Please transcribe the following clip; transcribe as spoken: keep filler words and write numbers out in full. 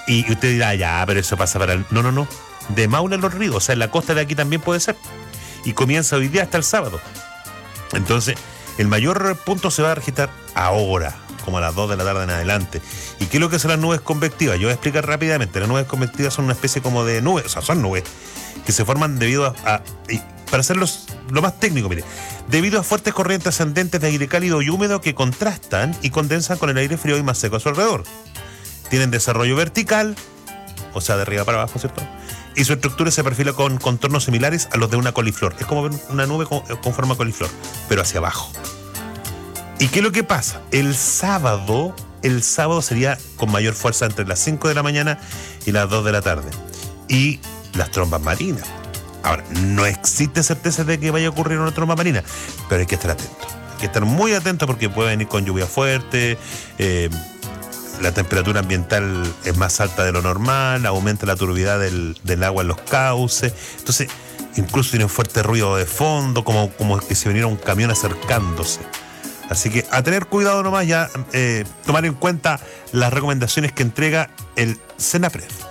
Y usted dirá, ya, pero eso pasa para el... No, no, no. De Maule a Los Ríos, o sea, en la costa de aquí también puede ser. Y comienza hoy día hasta el sábado. Entonces, el mayor punto se va a registrar ahora, como a las dos de la tarde en adelante. ¿Y qué es lo que son las nubes convectivas? Yo voy a explicar rápidamente. Las nubes convectivas son una especie como de nubes, o sea, son nubes que se forman debido a... a y para hacerlo lo más técnico, mire, debido a fuertes corrientes ascendentes de aire cálido y húmedo que contrastan y condensan con el aire frío y más seco a su alrededor. Tienen desarrollo vertical, o sea, de arriba para abajo, ¿cierto? Y su estructura se perfila con contornos similares a los de una coliflor. Es como ver una nube con, con forma de coliflor, pero hacia abajo. ¿Y qué es lo que pasa? El sábado, el sábado sería con mayor fuerza entre las cinco de la mañana y las dos de la tarde. Y las trombas marinas. Ahora, no existe certeza de que vaya a ocurrir una tromba marina, pero hay que estar atento. Hay que estar muy atento porque puede venir con lluvia fuerte, eh, la temperatura ambiental es más alta de lo normal, aumenta la turbidez del, del agua en los cauces. Entonces, incluso tiene un fuerte ruido de fondo, como, como que si viniera un camión acercándose. Así que a tener cuidado nomás, ya eh, tomar en cuenta las recomendaciones que entrega el Senapred.